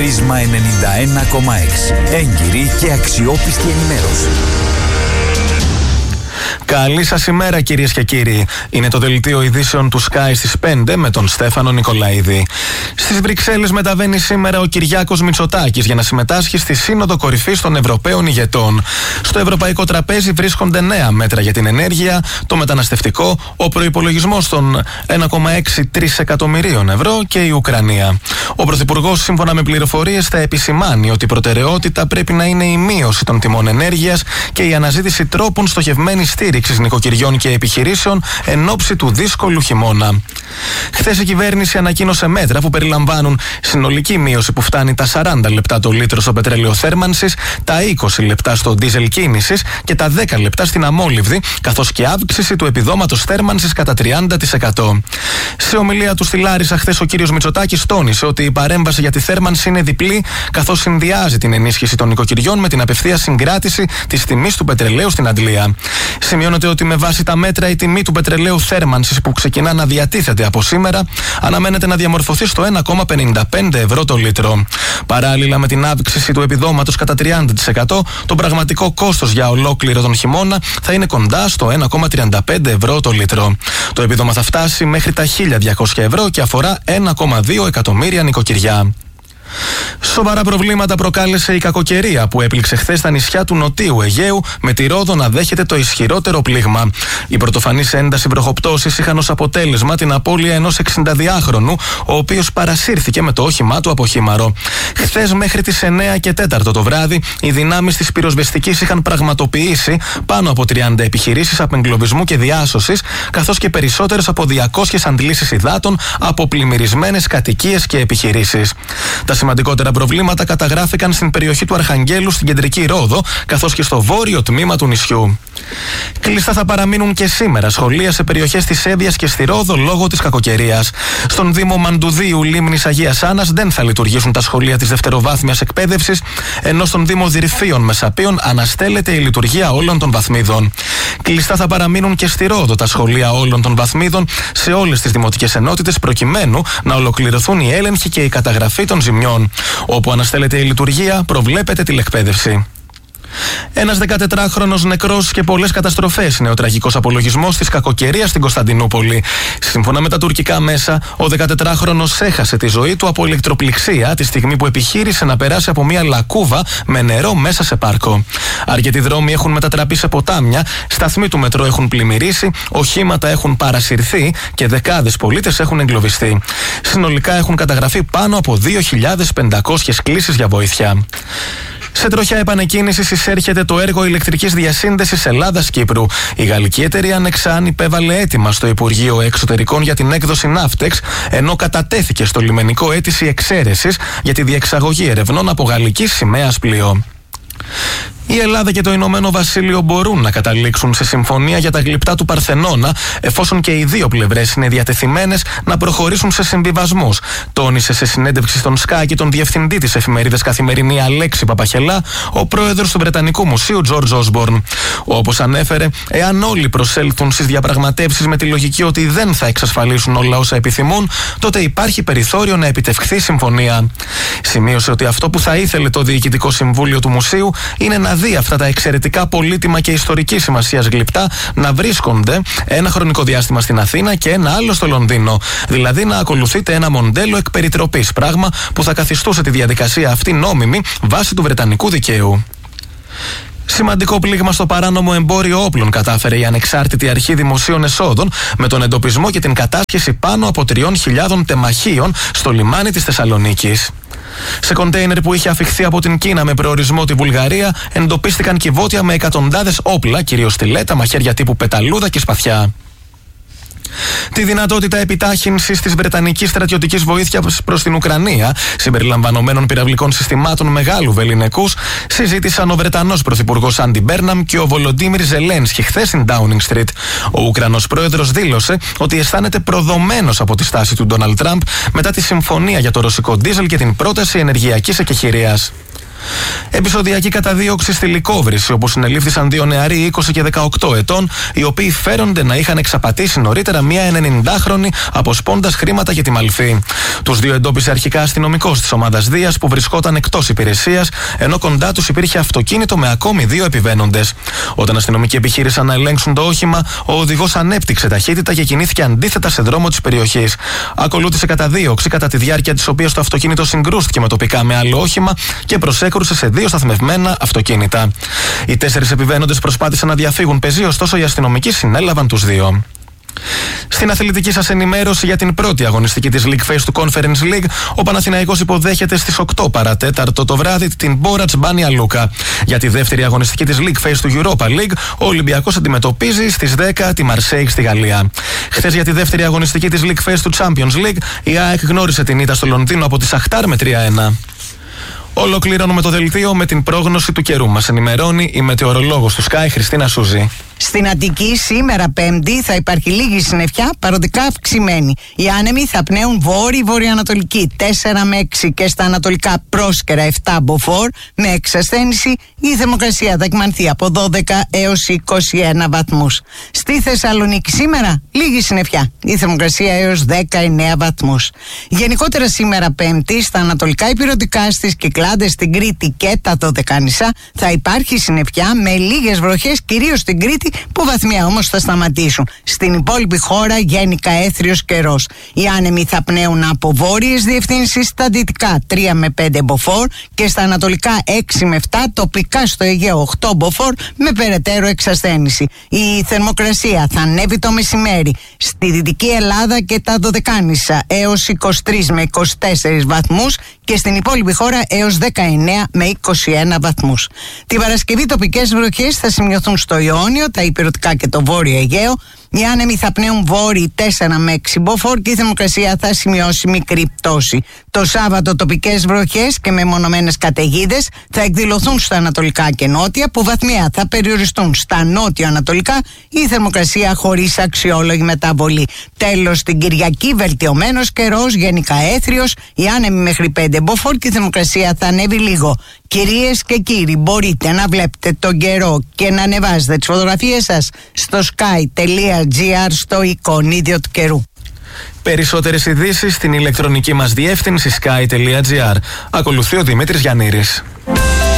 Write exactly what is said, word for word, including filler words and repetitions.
Πρίσμα ενενήντα ένα κόμμα έξι. Έγκυρη και αξιόπιστη ενημέρωση. Καλή σας ημέρα, κυρίες και κύριοι. Είναι το δελτίο ειδήσεων του Sky στις πέντε με τον Στέφανο Νικολαίδη. Στις Βρυξέλλες μεταβαίνει σήμερα ο Κυριάκος Μητσοτάκης για να συμμετάσχει στη Σύνοδο Κορυφής των Ευρωπαίων Ηγετών. Στο ευρωπαϊκό τραπέζι βρίσκονται νέα μέτρα για την ενέργεια, το μεταναστευτικό, ο προϋπολογισμός των ένα κόμμα έξι τρισεκατομμυρίων ευρώ και η Ουκρανία. Ο Πρωθυπουργός, σύμφωνα με πληροφορίες, θα επισημάνει ότι η προτεραιότητα πρέπει να είναι η μείωση των τιμών ενέργειας και η αναζήτηση τρόπων στοχευμένης στήριξης νοικοκυριών και επιχειρήσεων εν ώψη του δύσκολου χειμώνα. Χθες η κυβέρνηση ανακοίνωσε μέτρα που περιλαμβάνουν συνολική μείωση που φτάνει τα σαράντα λεπτά το λίτρο στο πετρέλαιο θέρμανσης, τα είκοσι λεπτά στο ντίζελ κίνησης και τα δέκα λεπτά στην αμόλυβδη, καθώς και αύξηση του επιδόματος θέρμανσης κατά τριάντα τοις εκατό. Σε ομιλία του στη Λάρισα χθες ο κύριος Μητσοτάκης τόνισε ότι η παρέμβαση για τη θέρμανση είναι διπλή, καθώς συνδυάζει την ενίσχυση των νοικοκυριών με την απευθείας συγκράτηση της τιμής του πετρελαίου στην αντλία. Σημειώνεται ότι με βάση τα μέτρα η τιμή του πετρελαίου θέρμανσης που ξεκινά να διατίθεται από σήμερα αναμένεται να διαμορφωθεί στο ένα κόμμα πενήντα πέντε ευρώ το λίτρο. Παράλληλα με την αύξηση του επιδόματος κατά τριάντα τοις εκατό, το πραγματικό κόστος για ολόκληρο τον χειμώνα θα είναι κοντά στο ένα κόμμα τριάντα πέντε ευρώ το λίτρο. Το επίδομα θα φτάσει μέχρι τα χίλια διακόσια ευρώ και αφορά ένα κόμμα δύο εκατομμύρια νοικοκυριά. Σοβαρά προβλήματα προκάλεσε η κακοκαιρία που έπληξε χθες τα νησιά του Νοτίου Αιγαίου, με τη Ρόδο να δέχεται το ισχυρότερο πλήγμα. Η πρωτοφανής ένταση βροχοπτώσης είχαν ως αποτέλεσμα την απώλεια ενός εξηνταδυάχρονου, ο οποίος παρασύρθηκε με το όχημά του από χήμαρο. Χθες μέχρι τις εννέα και τέσσερα το βράδυ, οι δυνάμεις της πυροσβεστικής είχαν πραγματοποιήσει πάνω από τριάντα επιχειρήσεις απεγκλωβισμού και διάσωσης, καθώς και περισσότερες από διακόσιες αντλήσεις υδάτων από πλημμυρισμένες κατοικίες και επιχειρήσεις. Τα σημαντικότερα προβλήματα καταγράφηκαν στην περιοχή του Αρχαγγέλου στην κεντρική Ρόδο, καθώς και στο βόρειο τμήμα του νησιού. Κλειστά θα παραμείνουν και σήμερα σχολεία σε περιοχές της Εύβοιας και στη Ρόδο λόγω της κακοκαιρίας. Στον Δήμο Μαντουδίου Λίμνης Αγίας Άννας δεν θα λειτουργήσουν τα σχολεία της δευτεροβάθμιας εκπαίδευσης, ενώ στον Δήμο Δυρφίων Μεσαπίων αναστέλλεται η λειτουργία όλων των βαθμίδων. Κλειστά θα παραμείνουν και στη Ρόδο τα σχολεία όλων των βαθμίδων σε όλες τις δημοτικές ενότητες, προκειμένου να ολοκληρωθούν οι έλεγχοι και η καταγραφή των ζημιών. Όπου αναστέλλεται η λειτουργία, προβλέπεται τηλεκπαίδευση. Ένας δεκατετράχρονος νεκρός και πολλές καταστροφές είναι ο τραγικός απολογισμός της κακοκαιρίας στην Κωνσταντινούπολη. Σύμφωνα με τα τουρκικά μέσα, ο δεκατετράχρονος έχασε τη ζωή του από ηλεκτροπληξία τη στιγμή που επιχείρησε να περάσει από μια λακκούβα με νερό μέσα σε πάρκο. Αρκετοί δρόμοι έχουν μετατραπεί σε ποτάμια, σταθμοί του μετρό έχουν πλημμυρίσει, οχήματα έχουν παρασυρθεί και δεκάδες πολίτες έχουν εγκλωβιστεί. Συνολικά έχουν καταγραφεί πάνω από δύο χιλιάδες πεντακόσιες κλήσεις για βοήθεια. Σε τροχιά επανεκκίνησης εισέρχεται το έργο ηλεκτρικής διασύνδεσης Ελλάδας-Κύπρου. Η γαλλική εταιρεία Nexan υπέβαλε αίτημα στο Υπουργείο Εξωτερικών για την έκδοση Ναύτεξ, ενώ κατατέθηκε στο λιμενικό αίτηση εξαίρεσης για τη διεξαγωγή ερευνών από γαλλική σημαίας πλοίο. Η Ελλάδα και το Ηνωμένο Βασίλειο μπορούν να καταλήξουν σε συμφωνία για τα γλυπτά του Παρθενώνα, εφόσον και οι δύο πλευρές είναι διατεθειμένες να προχωρήσουν σε συμβιβασμούς, τόνισε σε συνέντευξη στον Sky και τον διευθυντή της εφημερίδας Καθημερινή Αλέξη Παπαχελά, ο πρόεδρος του Βρετανικού Μουσείου Τζορτζ Όσμπορν. Όπως ανέφερε, εάν όλοι προσέλθουν στις διαπραγματεύσεις με τη λογική ότι δεν θα εξασφαλίσουν όλα όσα επιθυμούν, τότε υπάρχει περιθώριο να επιτευχθεί συμφωνία. Σημείωσε ότι αυτό που θα ήθελε το Διοικητικό Συμβούλιο του Μουσείου είναι να δει αυτά τα εξαιρετικά πολύτιμα και ιστορική σημασίας γλυπτά να βρίσκονται ένα χρονικό διάστημα στην Αθήνα και ένα άλλο στο Λονδίνο. Δηλαδή να ακολουθείται ένα μοντέλο εκ περιτροπής, πράγμα που θα καθιστούσε τη διαδικασία αυτή νόμιμη βάσει του βρετανικού δικαίου. Σημαντικό πλήγμα στο παράνομο εμπόριο όπλων κατάφερε η Ανεξάρτητη Αρχή Δημοσίων Εσόδων με τον εντοπισμό και την κατάσχεση πάνω από τριών χιλιάδων τεμαχίων στο λιμάνι της Θεσσαλονίκης. Σε κοντέινερ που είχε αφιχθεί από την Κίνα με προορισμό τη Βουλγαρία, εντοπίστηκαν κυβότια με εκατοντάδες όπλα, κυρίως στιλέτα, μαχαίρια τύπου πεταλούδα και σπαθιά. Τη δυνατότητα επιτάχυνσης της βρετανικής στρατιωτικής βοήθειας προς την Ουκρανία, συμπεριλαμβανομένων πυραυλικών συστημάτων μεγάλου βεληνικούς, συζήτησαν ο Βρετανός Πρωθυπουργός Άντι Μπέρναμ και ο Βολοντίμιρ Ζελένσκι χθες στην Downing Street. Ο Ουκρανός πρόεδρος δήλωσε ότι αισθάνεται προδομένος από τη στάση του Ντόναλντ Τραμπ μετά τη συμφωνία για το ρωσικό ντίζελ και την πρόταση ενεργειακής εκεχηρίας. Επεισοδιακή καταδίωξη στη Λυκόβρηση, όπου συνελήφθησαν δύο νεαροί είκοσι και δεκαοκτώ ετών, οι οποίοι φέρονται να είχαν εξαπατήσει νωρίτερα μία ενενηντάχρονη αποσπώντας χρήματα για τη μαλφή. Τους δύο εντόπισε αρχικά αστυνομικός της ομάδας Δίας που βρισκόταν εκτός υπηρεσίας, ενώ κοντά τους υπήρχε αυτοκίνητο με ακόμη δύο επιβαίνοντες. Όταν αστυνομικοί επιχείρησαν να ελέγξουν το όχημα, ο οδηγός ανέπτυξε ταχύτητα και κινήθηκε αντίθετα σε δρόμο της περιοχής. Ακολούθησε καταδίωξη, κατά τη διάρκεια της οποίας το αυτοκίνητο συγκρούστηκε με τοπικά με άλλο όχημα και προσέκρουσε σε δύο σταθμευμένα αυτοκίνητα. Οι τέσσερις επιβαίνοντες προσπάθησαν να διαφύγουν πεζοί, ωστόσο οι αστυνομικοί συνέλαβαν τους δύο. Στην αθλητική σας ενημέρωση για την πρώτη αγωνιστική της League Phase του Conference League, ο Παναθηναϊκός υποδέχεται στις οκτώ παρά τέταρτο το βράδυ την Μπόρατς Μπάνια Λούκα. Για τη δεύτερη αγωνιστική της League Phase του Europa League, ο Ολυμπιακός αντιμετωπίζει στις δέκα τη Μαρσέιγ στη Γαλλία. Χθες για τη δεύτερη αγωνιστική της League Phase του Champions League, η ΑΕΚ γνώρισε την ήττα στο Λονδίνο από τη Σαχτάρ με τρία ένα. Ολοκληρώνουμε το δελτίο με την πρόγνωση του καιρού. Μας ενημερώνει η μετεωρολόγος του Sky, Χριστίνα Σούζη. Στην Αττική σήμερα Πέμπτη θα υπάρχει λίγη συννεφιά, παροδικά αυξημένη. Οι άνεμοι θα πνέουν βόρειο-βορειοανατολική τέσσερα με έξι και στα ανατολικά πρόσκαιρα επτά μποφόρ με εξασθένηση. Η θερμοκρασία θα εκμανθεί από δώδεκα έως είκοσι ένα βαθμούς. Στη Θεσσαλονίκη σήμερα λίγη συννεφιά. Η θερμοκρασία έως δεκαεννέα βαθμούς. Γενικότερα σήμερα Πέμπτη στα ανατολικά ηπειρωτικά, στις Κυκλάδες, στην Κρήτη και τα Δωδεκάνησα θα υπάρχει συννεφιά με λίγες βροχές, κυρίως στην Κρήτη, που βαθμία όμως θα σταματήσουν. Στην υπόλοιπη χώρα γενικά έθριος καιρός. Οι άνεμοι θα πνέουν από βόρειες διευθύνσεις, στα δυτικά τρία με πέντε μποφόρ και στα ανατολικά έξι με επτά, τοπικά στο Αιγαίο οκτώ μποφόρ με περαιτέρω εξασθένηση. Η θερμοκρασία θα ανέβει το μεσημέρι στη Δυτική Ελλάδα και τα Δωδεκάνησα έως είκοσι τρεις με είκοσι τέσσερις βαθμούς και στην υπόλοιπη χώρα έως δεκαεννέα με είκοσι ένα βαθμούς. Την Παρασκευή τοπικές βροχές θα σημειωθούν στο Ιόνιο, τα ηπειρωτικά και το Βόρειο Αιγαίο. Οι άνεμοι θα πνέουν βόρειοι τέσσερα με έξι μποφόρ και η θερμοκρασία θα σημειώσει μικρή πτώση. Το Σάββατο τοπικές βροχές και μεμονωμένες καταιγίδες θα εκδηλωθούν στα ανατολικά και νότια, που βαθμία θα περιοριστούν στα νότιο-ανατολικά, η θερμοκρασία χωρίς αξιόλογη μεταβολή. Τέλος, την Κυριακή βελτιωμένος καιρός, γενικά έθριος, οι άνεμοι μέχρι πέντε μποφόρ και η θερμοκρασία θα ανέβει λίγο. Κυρίες και κύριοι, μπορείτε να βλέπετε τον καιρό και να ανεβάζετε τις φωτογραφίες σας στο sky.gr στο εικονίδιο του καιρού. Περισσότερες ειδήσεις στην ηλεκτρονική μας διεύθυνση sky.gr. Ακολουθεί ο Δημήτρης Γιαννήρης.